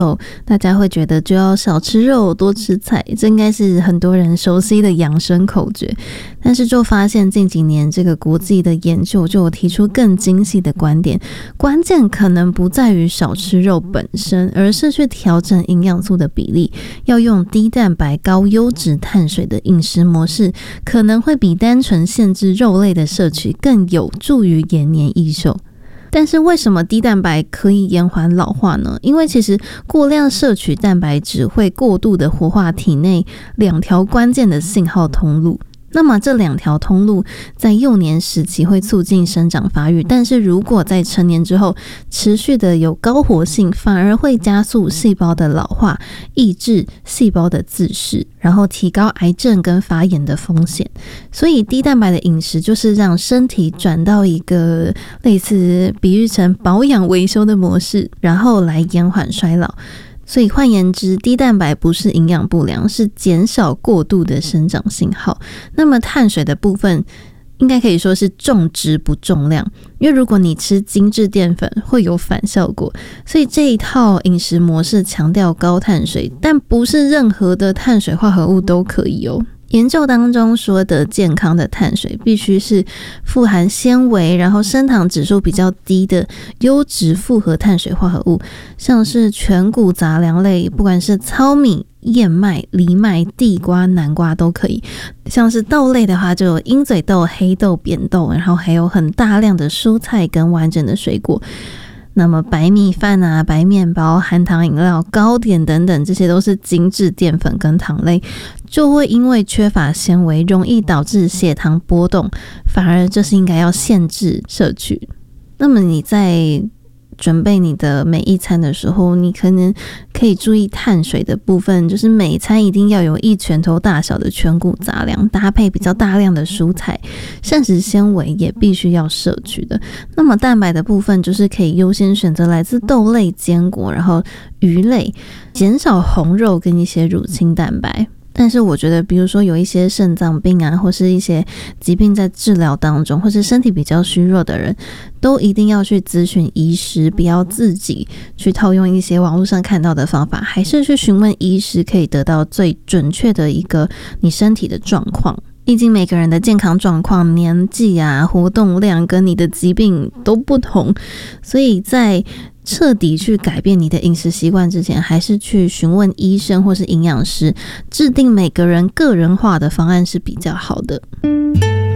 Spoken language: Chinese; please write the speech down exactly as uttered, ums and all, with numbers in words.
哦，大家会觉得就要少吃肉多吃菜，这应该是很多人熟悉的养生口诀。但是就发现近几年这个国际的研究就有提出更精细的观点，关键可能不在于少吃肉本身，而是去调整营养素的比例，要用低蛋白高优质碳水的饮食模式，可能会比单纯限制肉类的摄取更有助于延年益寿。但是为什么低蛋白可以延缓老化呢？因为其实过量摄取蛋白质会过度的活化体内两条关键的信号通路。那么这两条通路在幼年时期会促进生长发育，但是如果在成年之后持续的有高活性，反而会加速细胞的老化，抑制细胞的自噬，然后提高癌症跟发炎的风险。所以低蛋白的饮食就是让身体转到一个类似比喻成保养维修的模式，然后来延缓衰老。所以换言之，低蛋白不是营养不良，是减少过度的生长信号。那么碳水的部分应该可以说是重质不重量，因为如果你吃精致淀粉会有反效果。所以这一套饮食模式强调高碳水，但不是任何的碳水化合物都可以哦。研究当中说的健康的碳水必须是富含纤维，然后升糖指数比较低的优质复合碳水化合物，像是全谷杂粮类，不管是糙米、燕麦、藜麦、地瓜、南瓜都可以。像是豆类的话，就有鹰嘴豆、黑豆、扁豆，然后还有很大量的蔬菜跟完整的水果。那么白米饭啊、白面包、含糖饮料、糕点等等，这些都是精致淀粉跟糖类，就会因为缺乏纤维，容易导致血糖波动，反而这是应该要限制摄取。那么你在准备你的每一餐的时候，你可能可以注意碳水的部分，就是每餐一定要有一拳头大小的全谷杂粮，搭配比较大量的蔬菜，膳食纤维也必须要摄取的。那么蛋白的部分就是可以优先选择来自豆类、坚果，然后鱼类，减少红肉跟一些乳清蛋白。但是我觉得比如说有一些肾脏病啊，或是一些疾病在治疗当中，或是身体比较虚弱的人，都一定要去咨询医师，不要自己去套用一些网络上看到的方法，还是去询问医师，可以得到最准确的一个你身体的状况。毕竟每个人的健康状况、年纪啊、活动量跟你的疾病都不同，所以在彻底去改变你的饮食习惯之前，还是去询问医生或是营养师，制定每个人个人化的方案是比较好的。